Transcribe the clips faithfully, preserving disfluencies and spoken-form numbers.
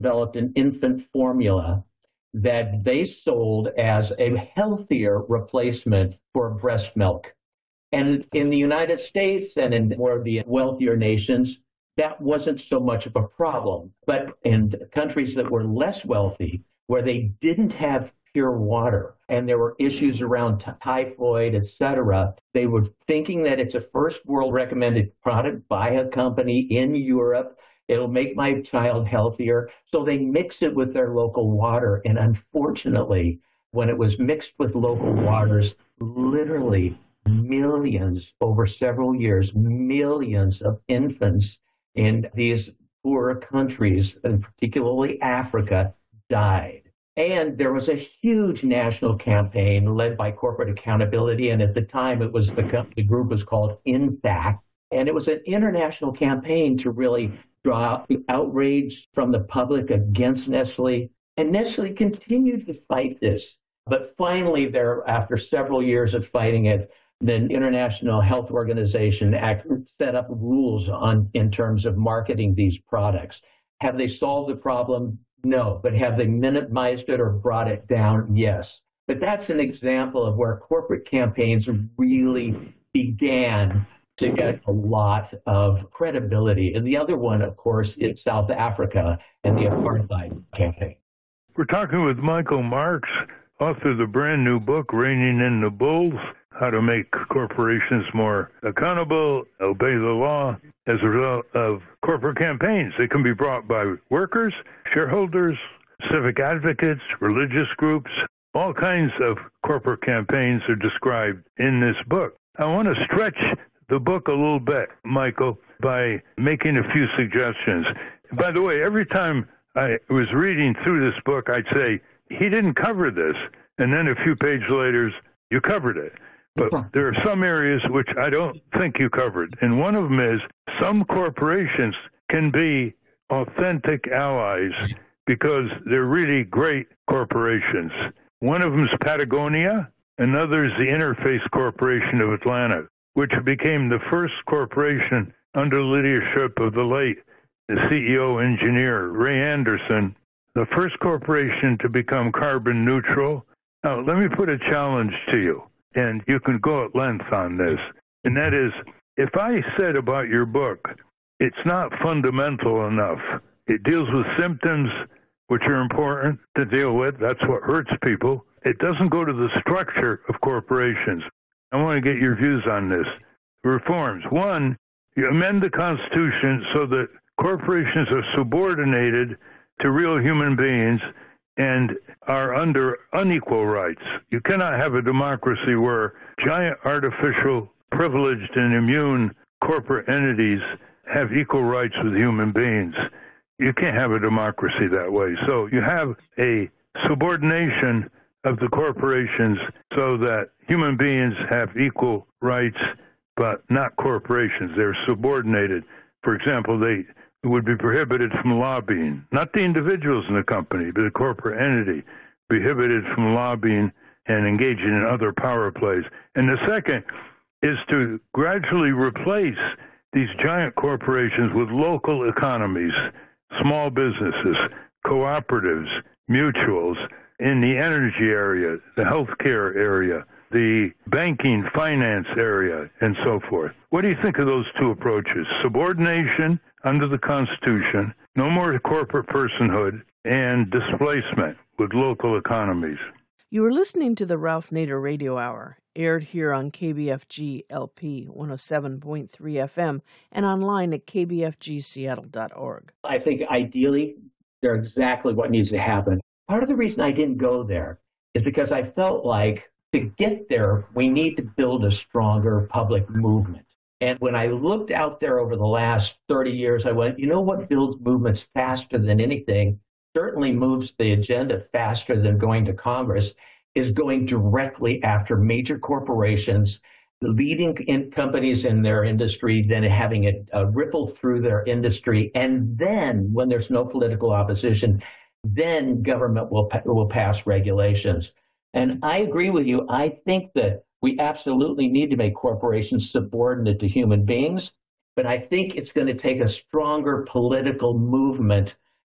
developed an infant formula that they sold as a healthier replacement for breast milk. And in the United States and in more of the wealthier nations, that wasn't so much of a problem. But in countries that were less wealthy, where they didn't have pure water and there were issues around t- typhoid, et cetera, they were thinking that it's a first world recommended product by a company in Europe. It'll make my child healthier. So they mix it with their local water. And unfortunately, when it was mixed with local waters, literally millions over several years, millions of infants in these poorer countries, and particularly Africa, died. And there was a huge national campaign led by Corporate Accountability. And at the time, it was the, the group was called INFACT. And it was an international campaign to really draw out the outrage from the public against Nestle. And Nestle continued to fight this. But finally, there, after several years of fighting it, the International Health Organization act, set up rules on in terms of marketing these products. Have they solved the problem? No. But have they minimized it or brought it down? Yes. But that's an example of where corporate campaigns really began to get a lot of credibility. And the other one, of course, is South Africa and the apartheid campaign. We're talking with Michael Marks, author of the brand new book, Reining in the Bulls, How to Make Corporations More Accountable, Obey the Law, as a result of corporate campaigns. They can be brought by workers, shareholders, civic advocates, religious groups. All kinds of corporate campaigns are described in this book. I want to stretch the book a little bit, Michael, by making a few suggestions. By the way, every time I was reading through this book, I'd say, he didn't cover this. And then a few pages later, you covered it. But there are some areas which I don't think you covered. And one of them is some corporations can be authentic allies because they're really great corporations. One of them is Patagonia. Another is the Interface Corporation of Atlanta, which became the first corporation under leadership of the late the C E O engineer, Ray Anderson, the first corporation to become carbon neutral. Now, let me put a challenge to you, and you can go at length on this, and that is, if I said about your book, it's not fundamental enough. It deals with symptoms which are important to deal with. That's what hurts people. It doesn't go to the structure of corporations. I want to get your views on this. Reforms. One, you amend the Constitution so that corporations are subordinated to real human beings and are under unequal rights. You cannot have a democracy where giant artificial, privileged, and immune corporate entities have equal rights with human beings. You can't have a democracy that way. So you have a subordination of the corporations so that human beings have equal rights, but not corporations. They're subordinated. For example, they would be prohibited from lobbying, not the individuals in the company, but the corporate entity, prohibited from lobbying and engaging in other power plays. And the second is to gradually replace these giant corporations with local economies, small businesses, cooperatives, mutuals, in the energy area, the healthcare area, the banking, finance area, and so forth. What do you think of those two approaches? Subordination under the Constitution, no more corporate personhood, and displacement with local economies. You were listening to the Ralph Nader Radio Hour, aired here on K B F G L P one oh seven point three F M and online at k b f g seattle dot org. I think ideally, they're exactly what needs to happen. Part of the reason I didn't go there is because I felt like to get there, we need to build a stronger public movement. And when I looked out there over the last thirty years, I went, you know what builds movements faster than anything, certainly moves the agenda faster than going to Congress, is going directly after major corporations, the leading in companies in their industry, then having it uh, ripple through their industry. And then when there's no political opposition, then government will will pass regulations. And I agree with you. I think that we absolutely need to make corporations subordinate to human beings, but I think it's going to take a stronger political movement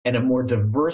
and a more diverse